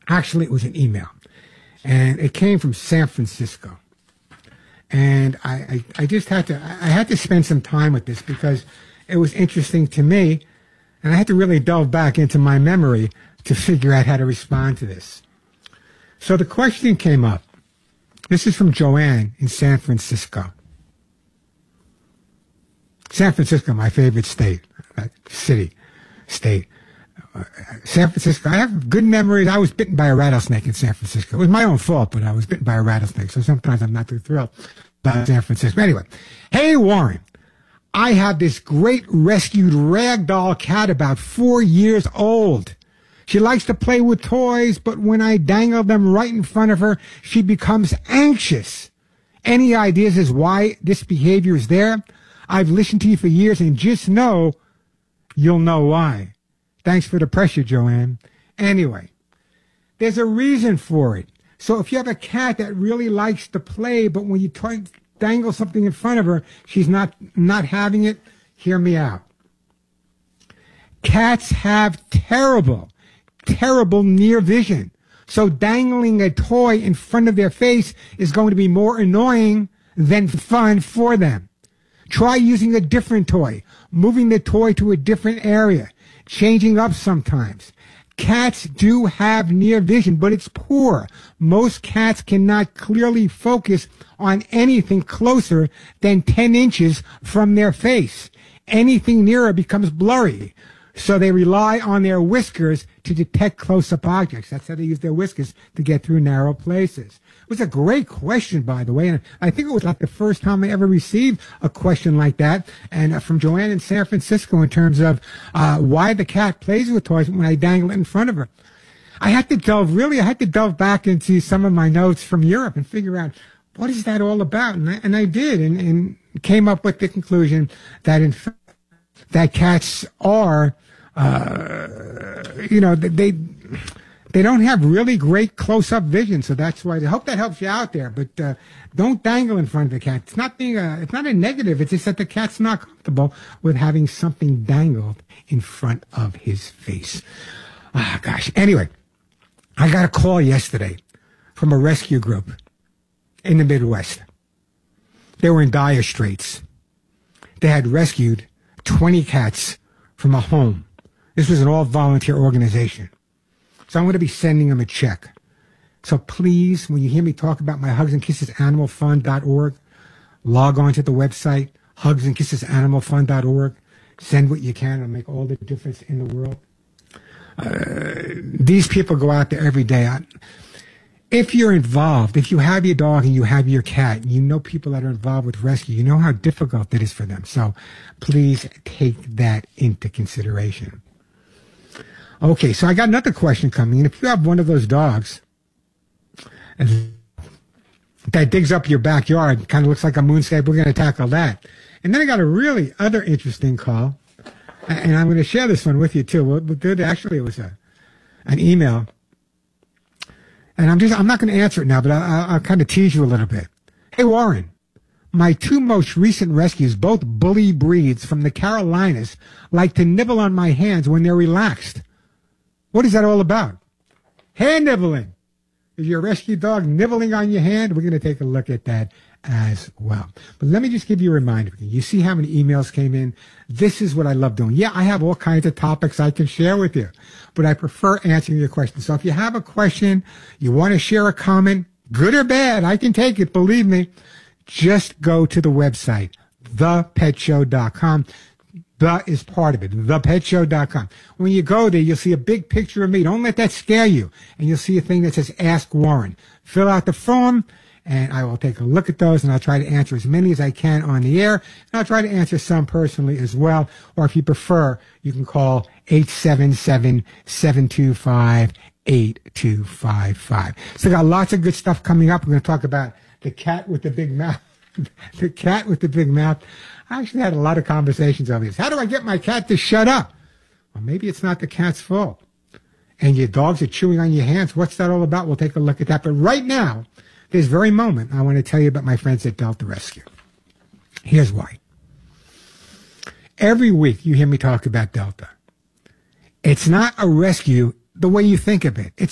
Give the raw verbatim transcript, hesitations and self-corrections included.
Actually, it was an email. And it came from San Francisco. And I, I, I just had to, I had to spend some time with this because it was interesting to me. And I had to really delve back into my memory to figure out how to respond to this. So the question came up. This is from Joanne in San Francisco. San Francisco, my favorite state, uh, city, state. Uh, San Francisco, I have good memories. I was bitten by a rattlesnake in San Francisco. It was my own fault, but I was bitten by a rattlesnake. So sometimes I'm not too thrilled about San Francisco. Anyway, hey, Warren, I have this great rescued ragdoll cat about four years old. She likes to play with toys, but when I dangle them right in front of her, she becomes anxious. Any ideas as why this behavior is there? I've listened to you for years and just know you'll know why. Thanks for the pressure, Joanne. Anyway, there's a reason for it. So if you have a cat that really likes to play, but when you try to dangle something in front of her, she's not, not having it, hear me out. Cats have terrible, terrible near vision. So dangling a toy in front of their face is going to be more annoying than fun for them. Try using a different toy, moving the toy to a different area, changing up sometimes. Cats do have near vision, but it's poor. Most cats cannot clearly focus on anything closer than ten inches from their face. Anything nearer becomes blurry. So they rely on their whiskers to detect close-up objects. That's how they use their whiskers to get through narrow places. It was a great question, by the way, and I think it was like the first time I ever received a question like that, and uh, from Joanne in San Francisco in terms of uh, why the cat plays with toys when I dangle it in front of her. I had to delve, really, I had to delve back into some of my notes from Europe and figure out what is that all about, and I, and I did, and, and came up with the conclusion that in fact, that cats are, uh, you know, they they don't have really great close-up vision, so that's why. I hope that helps you out there. But uh, don't dangle in front of the cat. It's not being a, it's not a negative. It's just that the cat's not comfortable with having something dangled in front of his face. Ah, oh, gosh. Anyway, I got a call yesterday from a rescue group in the Midwest. They were in dire straits. They had rescued twenty cats from a home. This was an all-volunteer organization. So I'm going to be sending them a check. So please, when you hear me talk about my Hugs and Kisses Animal Fund dot org, log on to the website, Hugs and Kisses Animal Fund dot org. Send what you can. It'll make all the difference in the world. Uh, these people go out there every day. I, If you're involved, if you have your dog and you have your cat, you know people that are involved with rescue, you know how difficult it is for them. So please take that into consideration. Okay, so I got another question coming in. If you have one of those dogs that digs up your backyard, kind of looks like a moonscape, we're going to tackle that. And then I got a really other interesting call, and I'm going to share this one with you too. Well, good. Actually, it was a an email. And I'm just, I'm not going to answer it now, but I'll, I'll kind of tease you a little bit. Hey, Warren, my two most recent rescues, both bully breeds from the Carolinas, like to nibble on my hands when they're relaxed. What is that all about? Hand nibbling. Is your rescue dog nibbling on your hand? We're going to take a look at that as well. But let me just give you a reminder. You see how many emails came in? This is what I love doing. Yeah, I have all kinds of topics I can share with you, but I prefer answering your questions. So if you have a question, you want to share a comment, good or bad, I can take it, believe me. Just go to the website, the pet show dot com. The is part of it, the pet show dot com. When you go there, you'll see a big picture of me. Don't let that scare you. And you'll see a thing that says Ask Warren. Fill out the form, and I will take a look at those, and I'll try to answer as many as I can on the air. And I'll try to answer some personally as well. Or if you prefer, you can call eight seven seven, seven two five, eight two five five. So I got lots of good stuff coming up. We're going to talk about the cat with the big mouth. The cat with the big mouth. I actually had a lot of conversations over this. How do I get my cat to shut up? Well, maybe it's not the cat's fault. And your dogs are chewing on your hands. What's that all about? We'll take a look at that. But right now, this very moment, I want to tell you about my friends at Delta Rescue. Here's why. Every week you hear me talk about Delta. It's not a rescue the way you think of it. It's